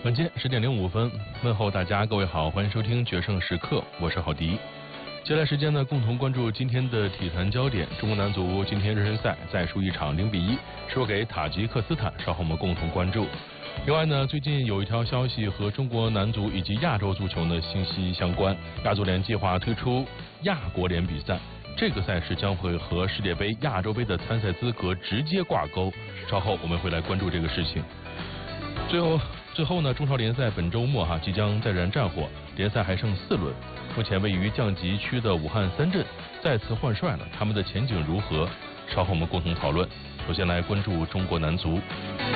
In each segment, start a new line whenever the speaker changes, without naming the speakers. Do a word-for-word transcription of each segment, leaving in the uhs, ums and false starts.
晚间十点零五分，问候大家，各位好，欢迎收听决胜时刻，我是郝迪。接下来时间呢，共同关注今天的体坛焦点。中国男足今天热身赛再输一场零比一，输给塔吉克斯坦，稍后我们共同关注。另外呢，最近有一条消息和中国男足以及亚洲足球呢息息相关，亚足联计划推出亚国联比赛，这个赛事将会和世界杯、亚洲杯的参赛资格直接挂钩。稍后我们会来关注这个事情。最后，最后呢，中超联赛本周末哈即将再燃战火，联赛还剩四轮。目前位于降级区的武汉三镇再次换帅了，他们的前景如何？稍后我们共同讨论。首先来关注中国男足。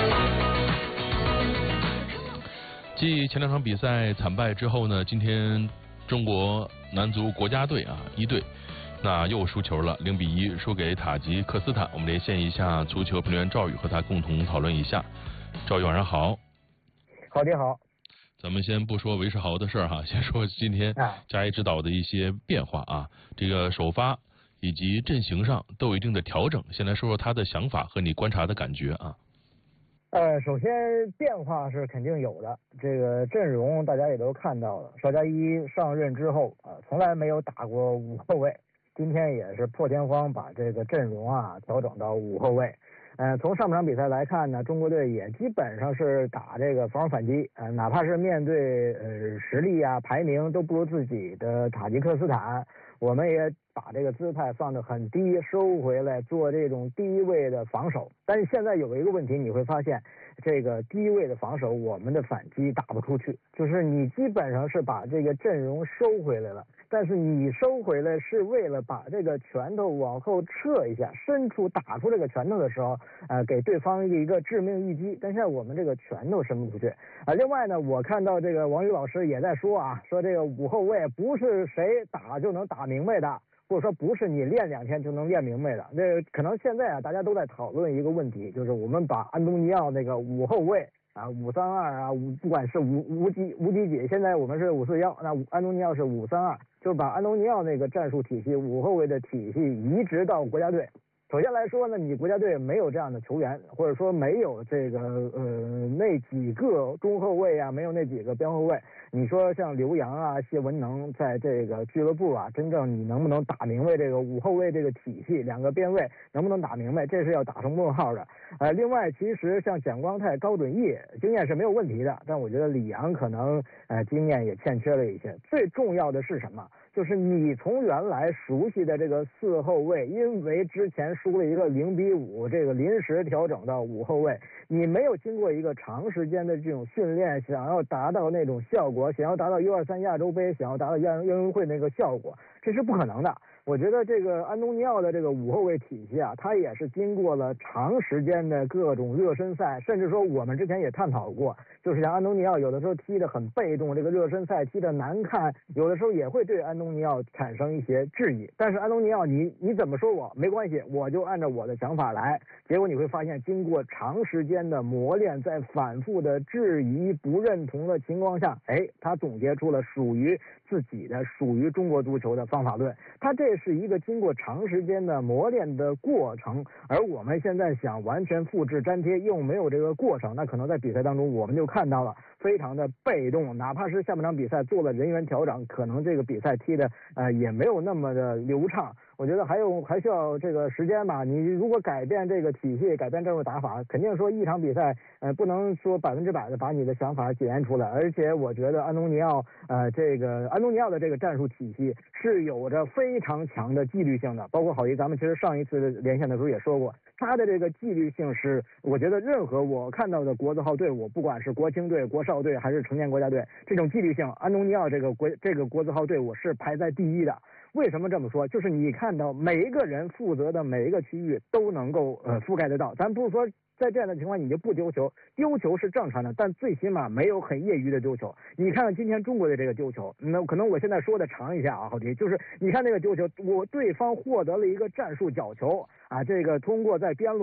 继前两场比赛惨败之后呢，今天中国男足国家队啊一队那又输球了，零比一输给塔吉克斯坦。我们连线一下足球评论员赵宇，和他共同讨论一下。赵宇晚上好。
好的好。
咱们先不说韦世豪的事儿哈，先说今天加一指导的一些变化啊，这个首发以及阵型上都有一定的调整。先来说说他的想法和你观察的感觉啊。
呃，首先变化是肯定有的，这个阵容大家也都看到了。邵佳一上任之后啊、呃，从来没有打过五后卫，今天也是破天荒把这个阵容啊调整到五后卫。呃，从上半场比赛来看呢，中国队也基本上是打这个防守反击，呃，哪怕是面对呃实力啊、排名都不如自己的塔吉克斯坦，我们也把这个姿态放得很低，收回来做这种低位的防守。但是现在有一个问题，你会发现这个低位的防守，我们的反击打不出去，就是你基本上是把这个阵容收回来了。但是你收回来是为了把这个拳头往后撤一下，伸出打出这个拳头的时候，呃，给对方一个致命一击。但现在我们这个拳头伸不出去啊、呃。另外呢，我看到这个王宇老师也在说啊，说这个五后卫不是谁打就能打明白的，或者说不是你练两天就能练明白的。这可能现在啊，大家都在讨论一个问题，就是我们把安东尼奥那个五后卫。啊，五三二啊，五不管是五五几五几几，现在我们是五四幺，那安东尼奥是五三二，就是把安东尼奥那个战术体系、五后卫的体系移植到国家队。首先来说呢，你国家队没有这样的球员，或者说没有这个呃那几个中后卫啊，没有那几个边后卫。你说像刘洋啊、谢文能在这个俱乐部啊，真正你能不能打明白这个五后卫这个体系，两个边卫能不能打明白，这是要打成问号的。呃，另外其实像蒋光太、高准翼经验是没有问题的，但我觉得李阳可能呃经验也欠缺了一些。最重要的是什么？就是你从原来熟悉的这个四后卫，因为之前输了一个零比五，这个临时调整到五后卫，你没有经过一个长时间的这种训练，想要达到那种效果，想要达到 U 二三亚洲杯，想要达到亚奥运会那个效果，这是不可能的。我觉得这个安东尼奥的这个五后卫体系啊，他也是经过了长时间的各种热身赛，甚至说我们之前也探讨过，就是像安东尼奥有的时候踢得很被动，这个热身赛踢得难看，有的时候也会对安东尼奥产生一些质疑。但是安东尼奥你你怎么说我没关系，我就按照我的想法来。结果你会发现，经过长时间的磨练，在反复的质疑、不认同的情况下，哎，他总结出了属于自己的、属于中国足球的方法论。他这是一个经过长时间的磨练的过程，而我们现在想完全复制粘贴，又没有这个过程，那可能在比赛当中我们就看到了非常的被动，哪怕是下半场比赛做了人员调整，可能这个比赛踢的呃也没有那么的流畅。我觉得还有还需要这个时间吧。你如果改变这个体系，改变战术打法，肯定说一场比赛，呃，不能说百分之百的把你的想法检验出来。而且我觉得安东尼奥，呃，这个安东尼奥的这个战术体系是有着非常强的纪律性的。包括郝一，咱们其实上一次连线的时候也说过，他的这个纪律性是，我觉得任何我看到的国字号队伍，不管是国青队、国少队还是成年国家队，这种纪律性，安东尼奥这个国这个国字号队伍是排在第一的。为什么这么说？就是你看到每一个人负责的每一个区域都能够呃覆盖得到。咱不是说在这样的情况你就不丢球，丢球是正常的，但最起码没有很业余的丢球。你看看今天中国的这个丢球，那可能我现在说的长一下啊，郝迪，就是你看那个丢球，我对方获得了一个战术角球啊，这个通过在边路